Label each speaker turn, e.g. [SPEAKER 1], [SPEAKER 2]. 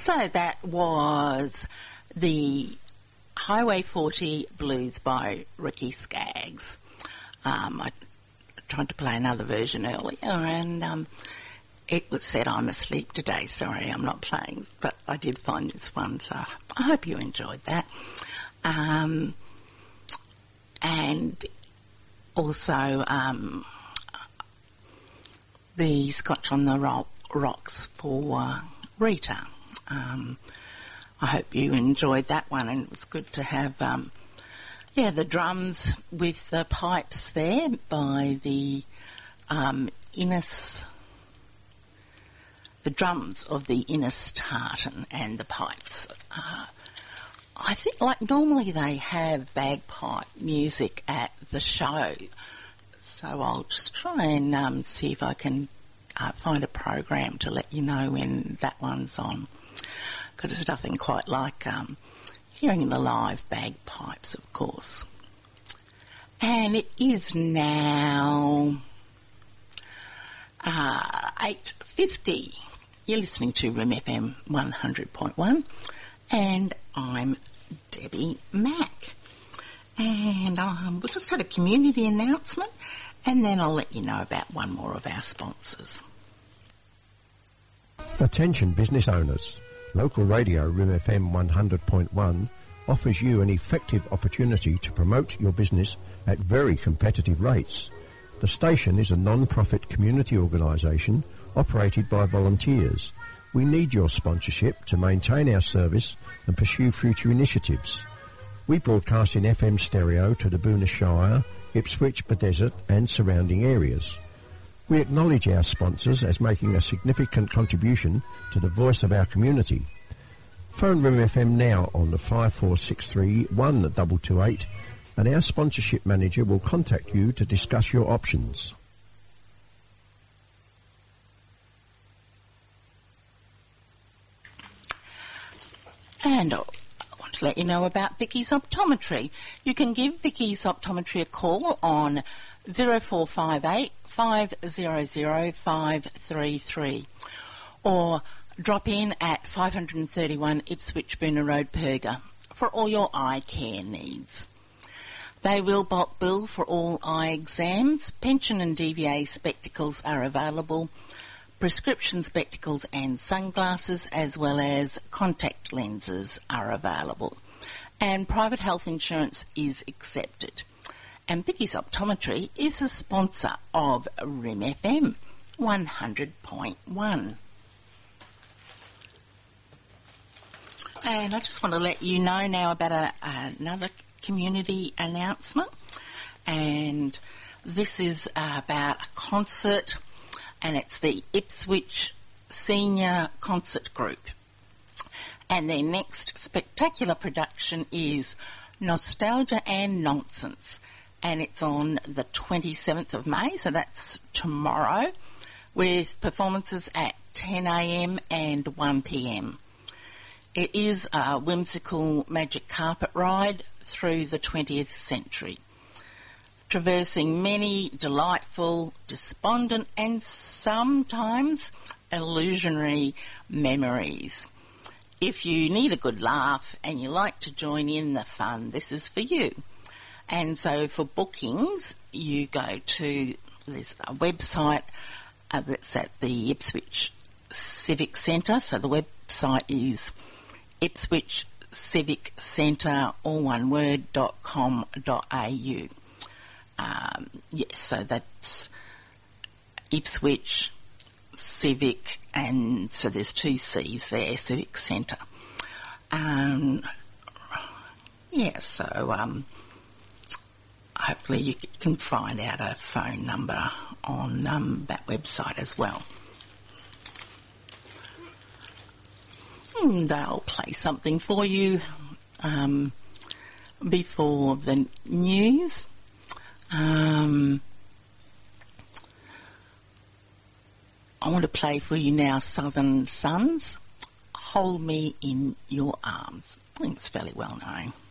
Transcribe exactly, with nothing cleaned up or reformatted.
[SPEAKER 1] So that was the Highway forty Blues by Ricky Skaggs. Um, I tried to play another version earlier and um, it was said I'm asleep today. Sorry, I'm not playing, but I did find this one, so I hope you enjoyed that. Um, and also um, the Scotch on the Rock, Rocks for uh, Rita. Um, I hope you enjoyed that one, and it was good to have, um, yeah, the drums with the pipes there by the um, Innes, the drums of the Innes Tartan and the pipes. Uh, I think, like, normally they have bagpipe music at the show, so I'll just try and um, see if I can uh, find a program to let you know when that one's on. Because there's nothing quite like um, hearing the live bagpipes, of course. And it is now uh, eight fifty. You're listening to R I M F M one hundred point one, and I'm Debbie Mack. And um, we'll just have a community announcement, and then I'll let you know about one more of our sponsors.
[SPEAKER 2] Attention business owners. Local radio R I M F M one hundred point one offers you an effective opportunity to promote your business at very competitive rates. The station is a non-profit community organisation operated by volunteers. We need your sponsorship to maintain our service and pursue future initiatives. We broadcast in F M stereo to the Boonah Shire, Ipswich, Bedesert and surrounding areas. We acknowledge our sponsors as making a significant contribution to the voice of our community. Phone R I M F M now on the five four six three, one two two eight and our sponsorship manager will contact you to discuss your options.
[SPEAKER 1] And I want to let you know about Vicky's Optometry. You can give Vicky's Optometry a call on zero four five eight, five zero zero, five three three or drop in at five thirty-one Ipswich Boonah Road, Perga for all your eye care needs. They will bulk bill for all eye exams. Pension and D V A spectacles are available. Prescription spectacles and sunglasses as well as contact lenses are available. And private health insurance is accepted. And Vicky's Optometry is a sponsor of R I M F M one hundred point one. And I just want to let you know now about a, another community announcement. And this is about a concert, and it's the Ipswich Senior Concert Group. And their next spectacular production is Nostalgia and Nonsense. And it's on the twenty-seventh of May, so that's tomorrow, with performances at ten a m and one p m. It is a whimsical magic carpet ride through the twentieth century, traversing many delightful, despondent and sometimes illusionary memories. If you need a good laugh and you like to join in the fun, this is for you. And so for bookings, you go to this a website uh, that's at the Ipswich Civic Centre. So the website is Ipswich Civic Centre, all one word, dot com dot a u. Um, yes, so that's Ipswich Civic, and so there's two C's there, Civic Centre. Um, yeah, so um, hopefully you can find out a phone number on um, that website as well. And I'll play something for you um, before the news. Um, I want to play for you now Southern Sons, Hold Me in Your Arms. I think it's fairly well known.